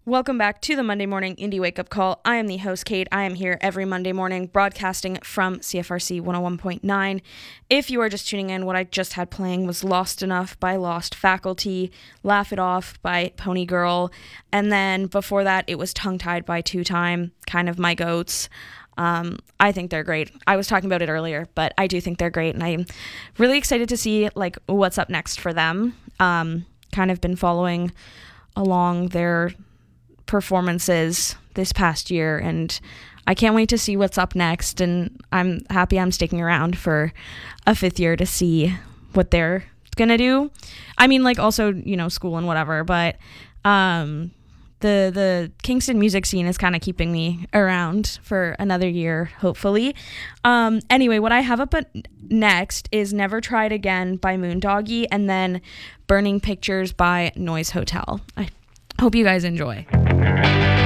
Welcome back to the Monday Morning Indie Wake Up Call. I am the host, Kate. I am here every Monday morning broadcasting from CFRC 101.9. If you are just tuning in, what I just had playing was Lost Enough by Lost Faculty, Laugh It Off by Pony Girl, and then before that it was Tongue Tied by Two Time, kind of my goats. I think they're great. I was talking about it earlier, but I do think they're great, and I'm really excited to see what's up next for them. Kind of been following along their performances this past year, and I can't wait to see what's up next, and I'm happy I'm sticking around for a fifth year to see what they're gonna do. I mean, also, school and whatever, but the Kingston music scene is kind of keeping me around for another year, hopefully. Anyway, what I have up next is Never Tried Again by Moondoggy, and then Burning Pictures by Noise Hotel. I hope you guys enjoy.